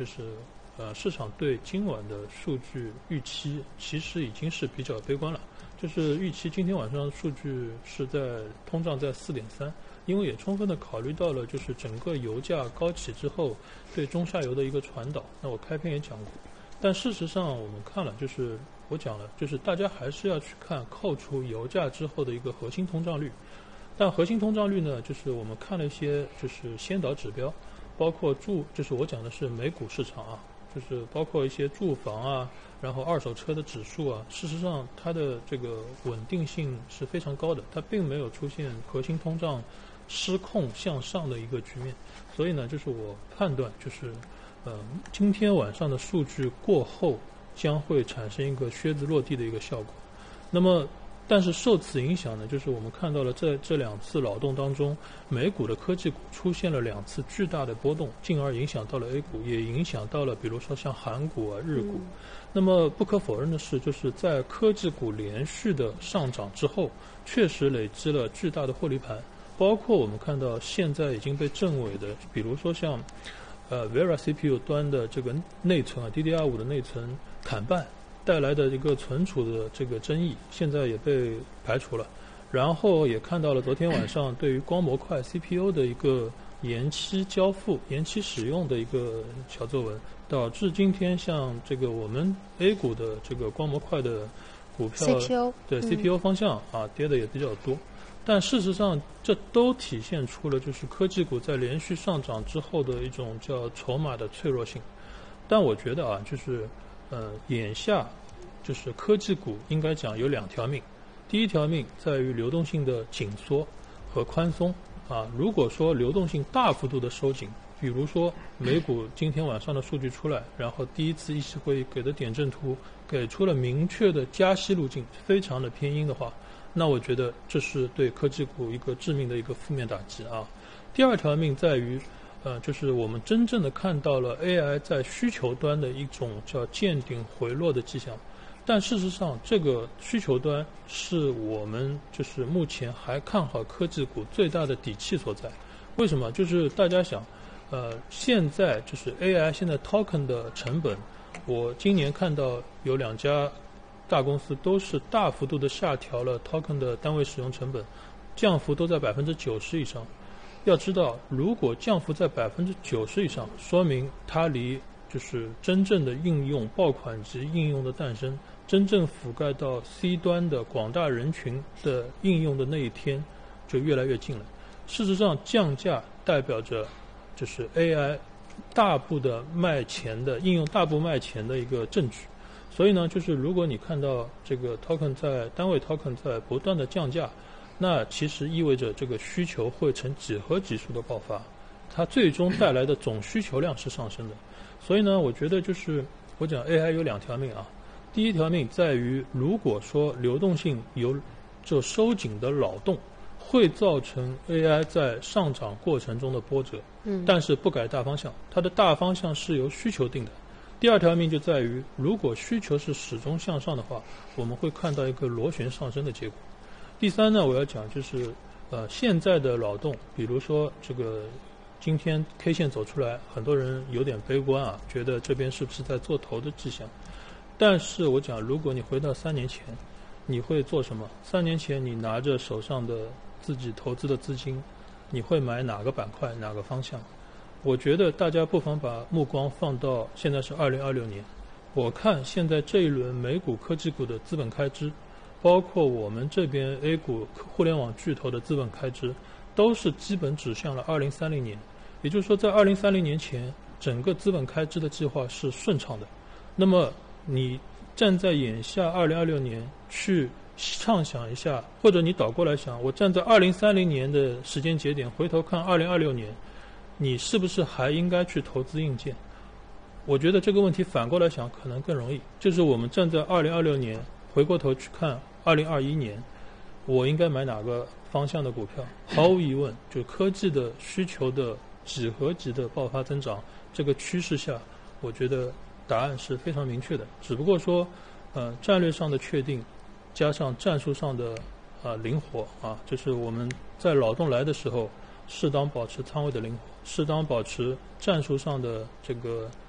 就是市场对今晚的数据预期其实已经是比较悲观了，就是预期今天晚上数据是在通胀在4.3%，因为也充分的考虑到了就是整个油价高企之后对中下游的一个传导。那我开篇也讲过，但事实上我们看了，就是我讲了，就是大家还是要去看扣除油价之后的一个核心通胀率。但核心通胀率呢，就是我们看了一些就是先导指标，包括就是我讲的是美股市场啊，就是包括一些住房啊，然后二手车的指数啊，事实上它的这个稳定性是非常高的，它并没有出现核心通胀失控向上的一个局面。所以呢，就是我判断就是今天晚上的数据过后将会产生一个靴子落地的一个效果。那么但是受此影响呢，就是我们看到了在这2次扰动当中，美股的科技股出现了2次巨大的波动，进而影响到了 A 股，也影响到了比如说像韩股啊、日股。那么不可否认的是，就是在科技股连续的上涨之后，确实累积了巨大的获利盘，包括我们看到现在已经被证伪的，比如说像Vera CPU 端的这个内存啊 ，DDR5 的内存砍半带来的一个存储的这个争议，现在也被排除了。然后也看到了昨天晚上对于光模块 CPU 的一个延期交付、延期使用的一个小作文，导致今天像这个我们 A 股的这个光模块的股票 CPU 对 CPU 方向跌的也比较多。但事实上，这都体现出了就是科技股在连续上涨之后的一种叫筹码的脆弱性。但我觉得就是眼下就是科技股应该讲有2条命，第一条命在于流动性的紧缩和宽松如果说流动性大幅度的收紧，比如说美股今天晚上的数据出来，然后第一次议息会议给的点阵图给出了明确的加息路径，非常的偏鹰的话，那我觉得这是对科技股一个致命的一个负面打击第二条命在于就是我们真正的看到了 AI 在需求端的一种叫见顶回落的迹象，但事实上这个需求端是我们就是目前还看好科技股最大的底气所在。为什么？就是大家想现在就是 AI 现在 token 的成本，我今年看到有2家大公司都是大幅度的下调了 token 的单位使用成本，降幅都在90%以上。要知道，如果降幅在90%以上，说明它离就是真正的应用爆款级应用的诞生，真正覆盖到 C 端的广大人群的应用的那一天就越来越近了。事实上，降价代表着就是 AI 大步的卖钱的应用大步卖钱的一个证据。所以呢，就是如果你看到这个 token 在单位 token 在不断的降价，那其实意味着这个需求会呈几何级数的爆发，它最终带来的总需求量是上升的。所以呢，我觉得就是我讲 AI 有2条命第一条命在于，如果说流动性有就收紧的扰动，会造成 AI 在上涨过程中的波折，但是不改大方向，它的大方向是由需求定的。第二条命就在于，如果需求是始终向上的话，我们会看到一个螺旋上升的结果。第三呢，我要讲就是现在的扰动，比如说这个今天 K 线走出来，很多人有点悲观觉得这边是不是在做头的迹象。但是我讲，如果你回到3年前，你会做什么？3年前你拿着手上的自己投资的资金，你会买哪个板块哪个方向？我觉得大家不妨把目光放到现在是2026年，我看现在这一轮美股科技股的资本开支，包括我们这边 A 股互联网巨头的资本开支，都是基本指向了2030年。也就是说，在2030年前，整个资本开支的计划是顺畅的。那么你站在眼下2026年去畅想一下，或者你倒过来想，我站在2030年的时间节点回头看2026年，你是不是还应该去投资硬件？我觉得这个问题反过来想可能更容易，就是我们站在2026年回过头去看2021年，我应该买哪个方向的股票？毫无疑问，就科技的需求的几何级的爆发增长，这个趋势下，我觉得答案是非常明确的。只不过说，战略上的确定，加上战术上的灵活就是我们在扰动来的时候，适当保持仓位的灵活，适当保持战术上的这个